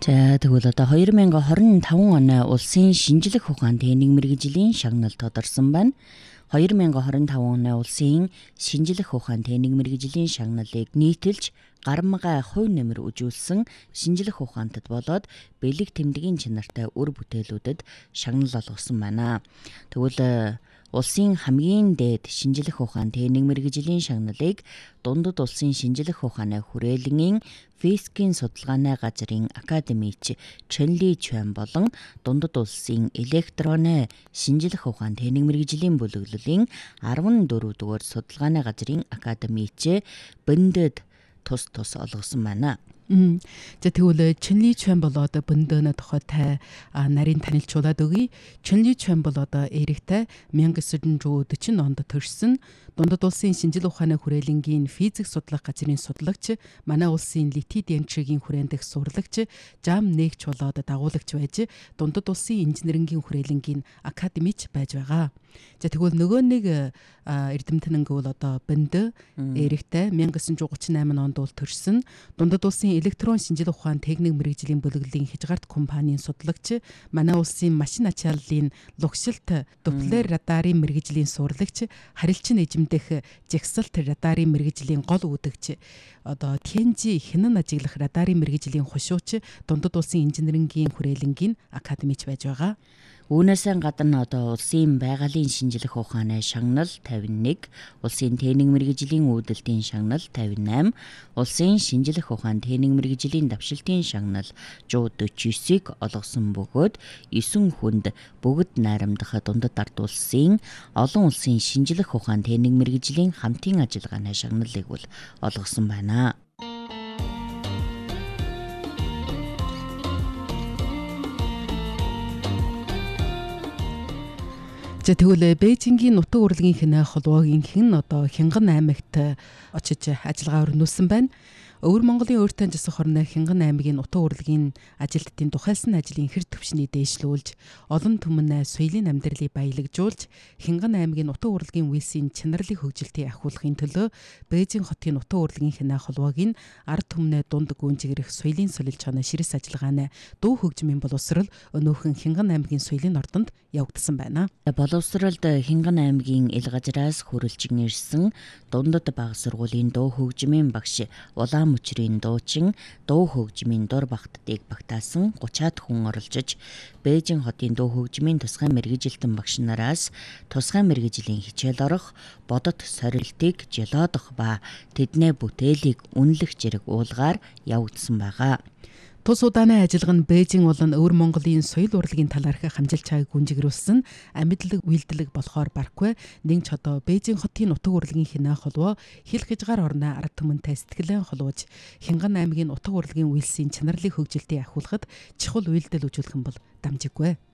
За тэгвэл одоо 2025 оны улсын шинжлэх ухаан техник мэргэжлийн шагнал тодорсон байна. 2025 оны улсын шинжлэх ухаан техник мэргэжлийн шагналыг нийтэлж гарамгай хувь нэмэр үжүүлсэн шинжлэх ухаантад болоод бэлэг тэмдгийн чанартай үр бүтээлүүдэд шагнал олгосон байна. Тэгвэл улсын хамгийн дээд шинжлэх ухаан техник мэргэжлийн шагналыг дундад улсын шинжлэх ухааны хүрээлэнгийн физикийн судалгааны газрын академич Чэнли Чуан болон дундад улсын электроны шинжлэх ухаан техник мэргэжлийн бүлэглэлийн 14 дугаар судалгааны газрын академич Бэндэд тус олгосон байна. За тэгвэл Чэнли Чуан бол одоо Бэндэна тухайтай нарийн танилцуулаад өгье. Чэнли Чуан бол одоо эрэгтэй 1940 онд төрсөн дундад улсын шинжлэх ухааны хүрээлэнгийн физик судлах газрын судлагч, манай улсын литий дэмчигийн хүрээнд дэх сурлагч, жам нээгч болоод дагуулагч байж дундад улсын инженерингийн хүрээлэнгийн академич байж байгаа. За тэгвэл нөгөө нэг эрдэмтэн бол одоо Бэндэ эрэгтэй 1938 онд төрсөн дундад улсын электрон шинжлэх ухаан техник мэргэжлийн бүлэглэлийн хязгаарт компанийн судлагч, манай улсын машин ачааллын лугшилт Доплер радарын мэргэжлийн сурлагч, харилцан эзэмдэх жагсалт радарын мэргэжлийн гол үүдэгч, одоо Тянжи хянан ажиглах радарын мэргэжлийн хушууч, дундад улсын инженерингийн хүрээлэнгийн академич байж байгаа. Үүнээс гадна одоо улсын байгалийн шинжлэх ухааны шагнал 51, улсын техник мэргэжлийн үүдэлтийн шагнал 58, улсын шинжлэх ухаан техник мэргэжлийн давшилтын шагнал 149-ийг олгосон бөгөөд 9 хүнд бүгд найрамдах дундад ард улсын олон улсын шинжлэх ухаан техник мэргэжлийн хамтын ажиллагааны шагналыг бол олгосон байна. За тэгвэл Бээжингийн нутаг урлагийн хянаа холбоогийн хэн одоо Хянган аймагт очиж ажиллагаа өрнүүлсэн байна. Өвөр Монголын өөртөө засах хорны Хянган аймгийн нутаг урлагийн ажилтнуудын тухайлсан ажлын хэр төвчнийг дээшлүүлж, олон түмэн соёлын амьдралыг баялагжуулж, Хянган аймгийн нутаг урлагийн үйлсийн чанарлыг хөгжилтийг ахиулахын төлөө Бээжин хотын нутаг урлагийн хянаа холбоогийн ард түмнээ дунд гүнжигрэх соёлын солилцооны ширээс ажиллагааны дуу хөгжмийн боловсрол өнөөхөн Хянган аймгийн соёлын ордонд явагдсан байна. Боловсролд Хянган аймгийн ил газраас хүрэлжин ирсэн дундад бага сургуулийн дуу хөгжмийн багш Улаан мөчрийн дуучин дуу хөгжмийн дур багтдыг багтаасан 30-аад хүн оролцож Бээжин хотын дуу хөгжмийн тусгай мэргэжилтэн багш нараас тусгай мэргэжлийн хичээл орох, бодот сорилтыг желоодох ба тэдний бүтээлийг үнэлэх зэрэг уулгаар явагдсан байгаа. Тус удааны ажиллагаа нь Бээжин болон Өвөр Монголын соёл урлагийн талаарх хамжилт чагийг гүнжигрүүлсэн амьдлаг үйлдэлэг болохоор барахгүй нэг ч одоо Бээжин хотын нутаг урлагийн хянаа холбоо хил хязгаар орны ард түмэнтэй сэтгэлэн холбоож Хянган аймгийн нутаг урлагийн үйлсийн чанарлыг хөгжилтийг ахиулахад чухал үйлдэл үзүүлэх нь бол дамжиггүй.